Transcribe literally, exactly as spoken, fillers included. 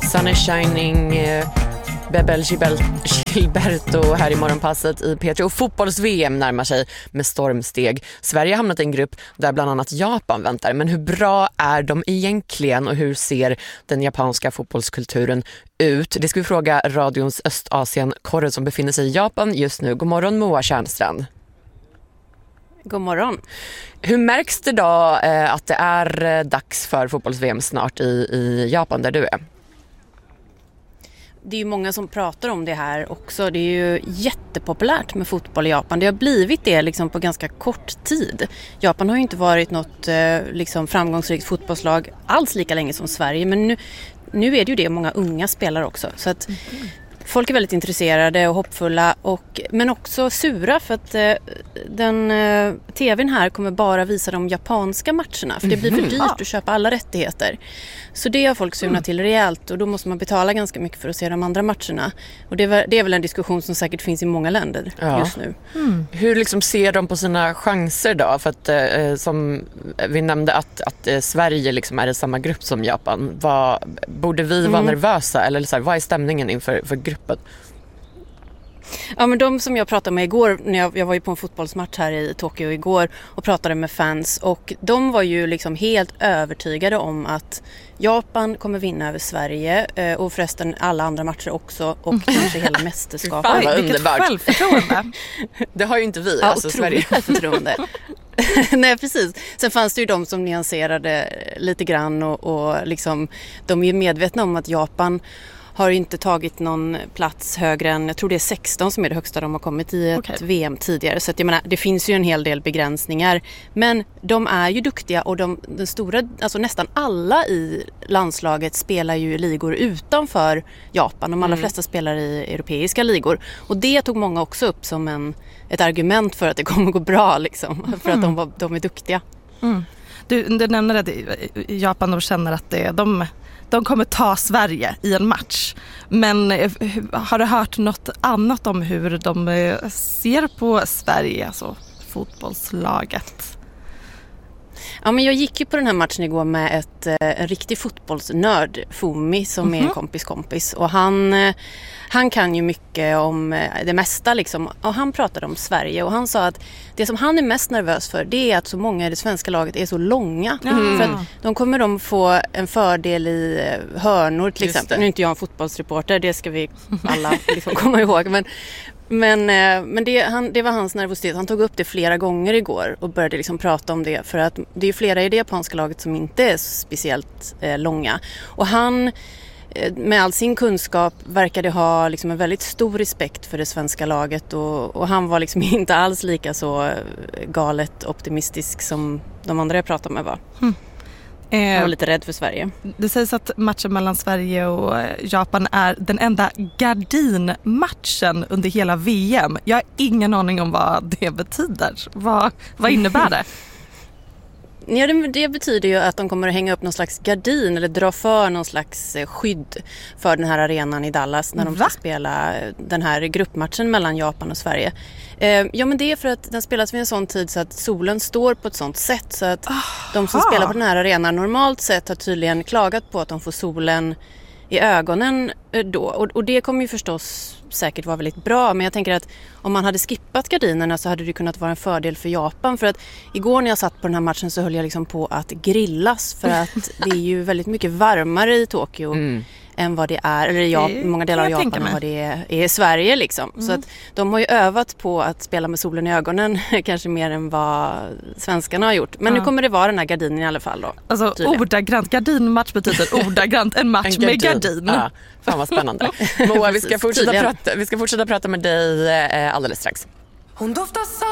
Sun is shining, eh, Bebel Gilberto här i morgonpasset i P tre. Och fotbolls-V M närmar sig med stormsteg. Sverige har hamnat i en grupp där bland annat Japan väntar. Men hur bra är de egentligen och hur ser den japanska fotbollskulturen ut? Det ska vi fråga radions Östasien-korre som befinner sig i Japan just nu. God morgon Moa Tjärnstrand. God morgon. Hur märks det då eh, att det är eh, dags för fotbolls-V M snart i, i Japan där du är? Det är ju många som pratar om det här också. Det är ju jättepopulärt med fotboll i Japan. Det har blivit det liksom på ganska kort tid. Japan har ju inte varit något eh, liksom framgångsrikt fotbollslag alls lika länge som Sverige. Men nu, nu är det ju det många unga spelare också. Så att mm. folk är väldigt intresserade och hoppfulla. Och, men också sura för att eh, den eh, tvn här kommer bara visa de japanska matcherna. För det blir för dyrt att köpa alla rättigheter. Så det har folk surnat till rejält och då måste man betala ganska mycket för att se de andra matcherna. Och det är, det är väl en diskussion som säkert finns i många länder ja. just nu. Mm. Hur liksom ser de på sina chanser då? För att eh, som vi nämnde att, att eh, Sverige liksom är i samma grupp som Japan. Vad, borde vi vara mm. nervösa? Eller så här, vad är stämningen inför för gruppen? Ja, men de som jag pratade med igår, när jag, jag var ju på en fotbollsmatch här i Tokyo igår och pratade med fans och de var ju liksom helt övertygade om att Japan kommer vinna över Sverige och förresten alla andra matcher också och mm. kanske hela mästerskapet. Fan, vad vilket underbart. Självförtroende. Det har ju inte vi, ja, alltså Sverige. Självförtroende. Nej, precis. Sen fanns det ju de som nyanserade lite grann och, och liksom, de är medvetna om att Japan har inte tagit någon plats högre än, jag tror det är sexton som är det högsta de har kommit i ett okay. V M tidigare. Så att jag menar, det finns ju en hel del begränsningar. Men de är ju duktiga och de, den stora, alltså nästan alla i landslaget spelar ju i ligor utanför Japan. De allra mm. flesta spelar i europeiska ligor. Och det tog många också upp som en, ett argument för att det kommer gå bra liksom. Mm. För att de, var, de är duktiga. Mm. Du, du nämner att Japan de känner att det, de... De kommer ta Sverige i en match. Men har du hört något annat om hur de ser på Sverige, alltså fotbollslaget? Ja, men jag gick ju på den här matchen igår med ett, en riktig fotbollsnörd, Fumi, som mm-hmm. är en kompis kompis. Och han, han kan ju mycket om det mesta liksom. Och han pratade om Sverige och han sa att det som han är mest nervös för det är att så många i det svenska laget är så långa. Mm. För att de kommer de få en fördel i hörnor till Just exempel. Det. Nu är inte jag en fotbollsreporter, det ska vi alla liksom komma ihåg. Men Men, men det, han, det var hans nervositet. Han tog upp det flera gånger igår och började liksom prata om det. För att det är flera i det japanska laget som inte är speciellt eh, långa. Och han, eh, med all sin kunskap, verkade ha liksom en väldigt stor respekt för det svenska laget. Och, och han var liksom inte alls lika så galet optimistisk som de andra jag pratade med var. Mm. Jag var lite rädd för Sverige. Det sägs att matchen mellan Sverige och Japan är den enda gardinmatchen under hela V M. Jag har ingen aning om vad det betyder. Vad, vad innebär det? Ja, det, det betyder ju att de kommer att hänga upp någon slags gardin eller dra för någon slags skydd för den här arenan i Dallas när de ska spela den här gruppmatchen mellan Japan och Sverige. Eh, ja, men det är för att den spelas vid en sån tid så att solen står på ett sånt sätt så att Aha. de som spelar på den här arenan normalt sett har tydligen klagat på att de får solen i ögonen då. Och, och det kommer ju förstås säkert vara väldigt bra. Men jag tänker att om man hade skippat gardinerna så hade det kunnat vara en fördel för Japan. För att igår när jag satt på den här matchen så höll jag liksom på att grillas. För att det är ju väldigt mycket varmare i Tokyo mm. än vad det är. Eller i Jap- många delar av Japan än vad det är, är i Sverige liksom. Mm. Så att de har ju övat på att spela med solen i ögonen kanske mer än vad svenskarna har gjort. Men ja. nu kommer det vara den här gardinen i alla fall då. Alltså tydligen. Ordagrant, gardinmatch betyder ordagrant en match en med gardin. Ja, fan vad spännande. Moa, vi ska, fortsätta prata, vi ska fortsätta prata med dig eh, alldeles strax. Hon doftar